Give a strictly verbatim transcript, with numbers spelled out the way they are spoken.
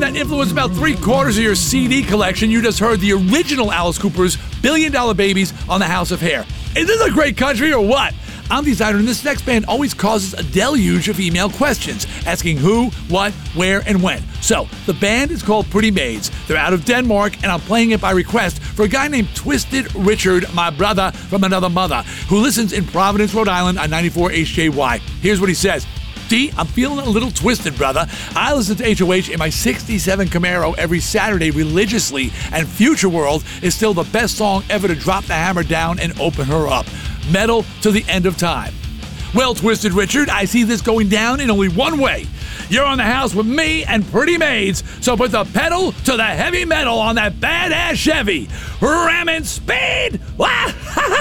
that influenced about three quarters of your C D collection. You just heard the original Alice Cooper's Billion Dollar Babies on the House of Hair. Is this a great country or what? I'm the designer, and this next band always causes a deluge of email questions, asking who, what, where, and when. So, the band is called Pretty Maids. They're out of Denmark, and I'm playing it by request for a guy named Twisted Richard, my brother from another mother, who listens in Providence, Rhode Island on ninety-four H J Y. Here's what he says. D, I'm feeling a little twisted, brother. I listen to H O H in my sixty-seven Camaro every Saturday religiously, and Future World is still the best song ever to drop the hammer down and open her up. Metal to the end of time. Well, Twisted Richard, I see this going down in only one way. You're on the house with me and Pretty Maids, so put the pedal to the heavy metal on that badass Chevy. Ramming speed!